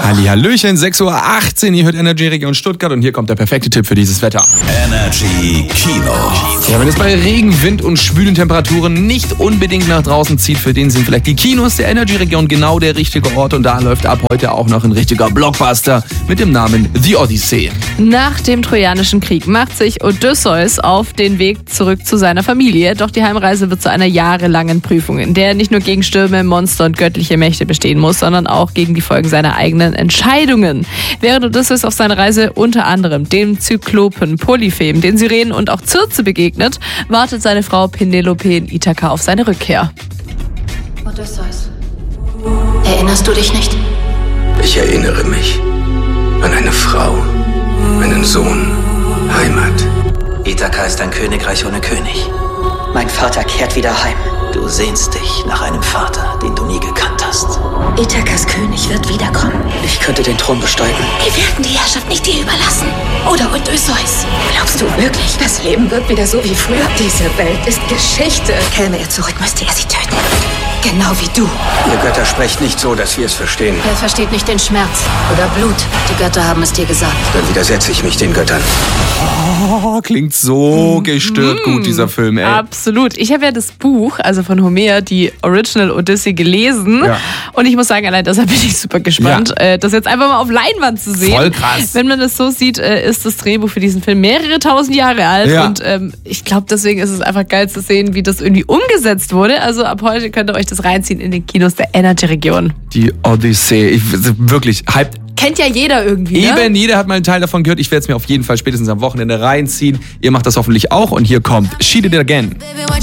Hallihallöchen, 6:18 Uhr, ihr hört Energy Region Stuttgart und hier kommt der perfekte Tipp für dieses Wetter. Energy Kino. Ja, wenn es bei Regen, Wind und schwülen Temperaturen nicht unbedingt nach draußen zieht, für den sind vielleicht die Kinos der Energy Region genau der richtige Ort und da läuft ab heute auch noch ein richtiger Blockbuster mit dem Namen The Odyssey. Nach dem Trojanischen Krieg macht sich Odysseus auf den Weg zurück zu seiner Familie, doch die Heimreise wird zu einer jahrelangen Prüfung, in der er nicht nur gegen Stürme, Monster und göttliche Mächte bestehen muss, sondern auch gegen die Folgen seiner eigenen Entscheidungen. Während Odysseus auf seiner Reise unter anderem dem Zyklopen, Polyphem, den Sirenen und auch Circe begegnet, wartet seine Frau Penelope in Ithaka auf seine Rückkehr. Odysseus, erinnerst du dich nicht? Ich erinnere mich an eine Frau, einen Sohn, Heimat. Ithaka ist ein Königreich ohne König. Mein Vater kehrt wieder heim. Du sehnst dich nach einem Vater, den du nie gekannt hast. Ithakas König wird wiederkommen. Ich könnte den Thron besteigen. Wir werden die Herrschaft nicht dir überlassen. Oder Odysseus. Glaubst du wirklich, das Leben wird wieder so wie früher? Diese Welt ist Geschichte. Käme er zurück, müsste er sie töten. Genau wie du. Ihr Götter sprecht nicht so, dass wir es verstehen. Er versteht nicht den Schmerz oder Blut. Die Götter haben es dir gesagt. Dann widersetze ich mich den Göttern. Oh, klingt so gestört gut, dieser Film, ey. Absolut. Ich habe ja das Buch, also von Homer, die Original Odyssey, gelesen. Ja. Und ich muss sagen, allein deshalb bin ich super gespannt, das jetzt einfach mal auf Leinwand zu sehen. Voll krass. Wenn man das so sieht, ist das Drehbuch für diesen Film mehrere tausend Jahre alt. Ja. Und ich glaube, deswegen ist es einfach geil zu sehen, wie das irgendwie umgesetzt wurde. Also ab heute könnt ihr euch das reinziehen in den Kinos der Energy-Region. Die Odyssey, wirklich, hyped. Kennt ja jeder irgendwie, ne? Eben, jeder hat mal einen Teil davon gehört. Ich werde es mir auf jeden Fall spätestens am Wochenende reinziehen. Ihr macht das hoffentlich auch und hier kommt She Did It Again. Baby, what